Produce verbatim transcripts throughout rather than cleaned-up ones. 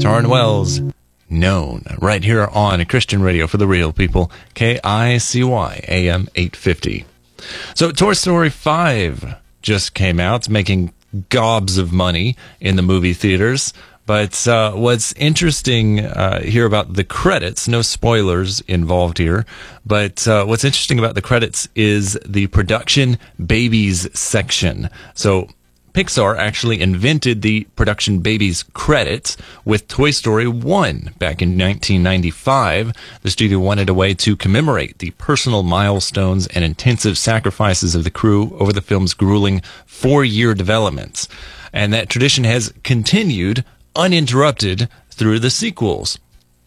Taryn Wells, Known, right here on Christian Radio for the Real People, K I C Y, A M eight fifty. So Toy Story five just came out. It's making gobs of money in the movie theaters. But uh, what's interesting uh, here about the credits, no spoilers involved here, but uh, what's interesting about the credits is the production babies section. So Pixar actually invented the production babies credits with Toy Story one back in nineteen ninety-five. The studio wanted a way to commemorate the personal milestones and intensive sacrifices of the crew over the film's grueling four-year development. And that tradition has continued uninterrupted through the sequels.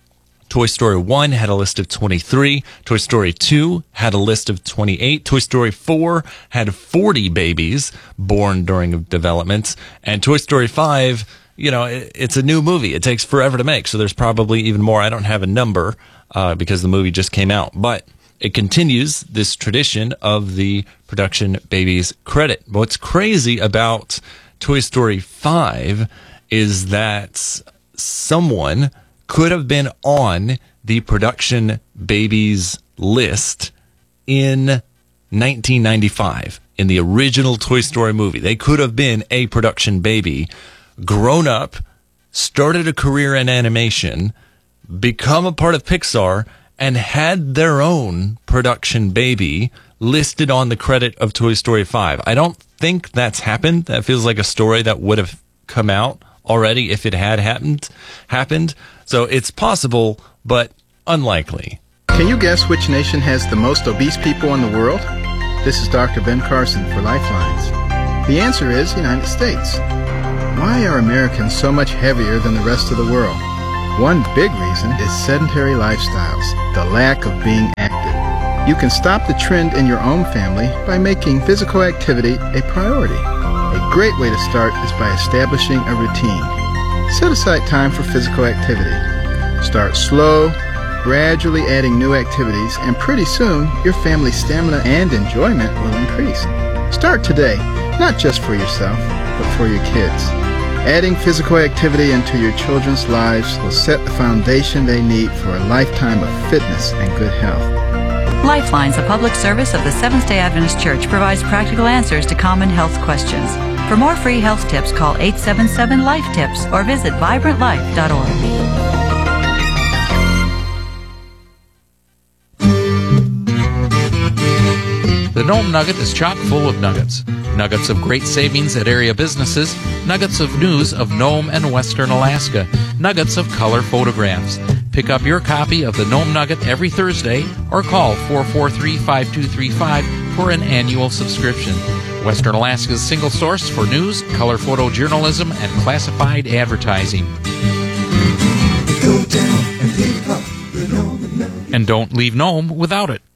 Toy Story one had a list of twenty-three. Toy Story two had a list of twenty-eight. Toy Story four had forty babies born during development. And Toy Story five, you know, it's a new movie. It takes forever to make, so there's probably even more. I don't have a number uh, because the movie just came out. But it continues this tradition of the production babies credit. What's crazy about Toy Story five is that someone could have been on the production babies list in nineteen ninety-five, in the original Toy Story movie. They could have been a production baby, grown up, started a career in animation, become a part of Pixar, and had their own production baby listed on the credit of Toy Story five. I don't think that's happened. That feels like a story that would have come out already if it had happened happened. So it's possible, but unlikely. Can you guess which nation has the most obese people in the world? This is Doctor Ben Carson for Lifelines. The answer is United States. Why are Americans so much heavier than the rest of the world? One big reason is sedentary lifestyles, the lack of being active. You can stop the trend in your own family by making physical activity a priority. A great way to start is by establishing a routine. Set aside time for physical activity. Start slow, gradually adding new activities, and pretty soon your family's stamina and enjoyment will increase. Start today, not just for yourself, but for your kids. Adding physical activity into your children's lives will set the foundation they need for a lifetime of fitness and good health. Lifelines, a public service of the Seventh-day Adventist Church, provides practical answers to common health questions. For more free health tips, call eight seven seven, life tips or visit vibrant life dot org. The Nome Nugget is chock full of nuggets. Nuggets of great savings at area businesses, nuggets of news of Nome and Western Alaska, nuggets of color photographs. Pick up your copy of the Nome Nugget every Thursday or call four four three, five two three five for an annual subscription. Western Alaska's single source for news, color photojournalism, and classified advertising. Go down and pick up the Nome Nugget. And don't leave Nome without it.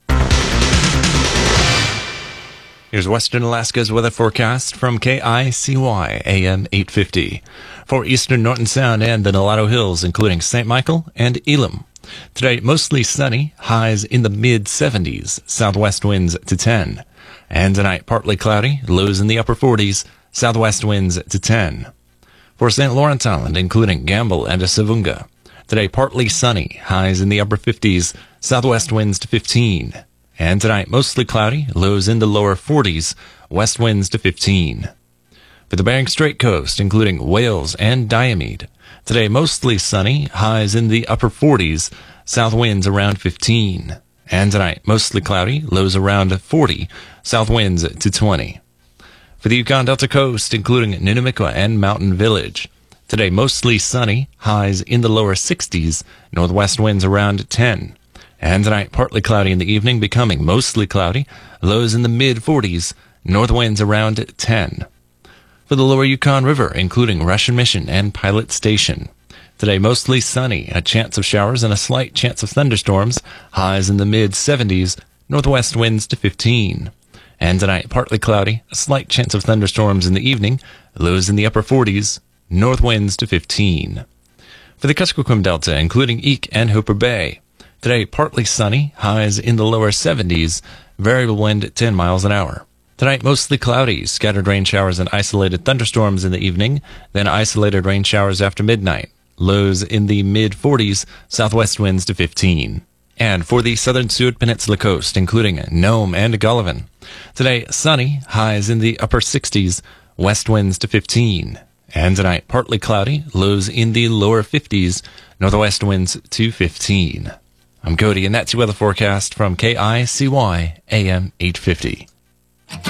Here's Western Alaska's weather forecast from K I C Y, A M eight fifty. For eastern Norton Sound and the Nulato Hills, including Saint Michael and Elam. Today, mostly sunny, highs in the mid seventies, southwest winds to ten. And tonight, partly cloudy, lows in the upper forties, southwest winds to ten. For Saint Lawrence Island, including Gamble and Savunga. Today, partly sunny, highs in the upper fifties, southwest winds to fifteen. And tonight, mostly cloudy, lows in the lower forties, west winds to fifteen. For the Bering Strait coast, including Wales and Diomede. Today, mostly sunny, highs in the upper forties, south winds around fifteen. And tonight, mostly cloudy, lows around forty, south winds to twenty. For the Yukon Delta coast, including Nunamikwa and Mountain Village. Today, mostly sunny, highs in the lower sixties, northwest winds around ten. And tonight, partly cloudy in the evening, becoming mostly cloudy, lows in the mid forties, north winds around ten. For the lower Yukon River, including Russian Mission and Pilot Station. Today, mostly sunny, a chance of showers and a slight chance of thunderstorms, highs in the mid seventies, northwest winds to fifteen. And tonight, partly cloudy, a slight chance of thunderstorms in the evening, lows in the upper forties, north winds to fifteen. For the Kuskokwim Delta, including Eek and Hooper Bay. Today, partly sunny, highs in the lower seventies, variable wind at ten miles an hour. Tonight, mostly cloudy, scattered rain showers and isolated thunderstorms in the evening, then isolated rain showers after midnight. lows in the mid forties, southwest winds to fifteen. And for the southern Seward Peninsula coast, including Nome and Gullivan, today sunny, highs in the upper sixties, west winds to fifteen. And tonight partly cloudy, lows in the lower fifties, northwest winds to fifteen. I'm Cody, and that's your weather forecast from K I C Y A M eight fifty.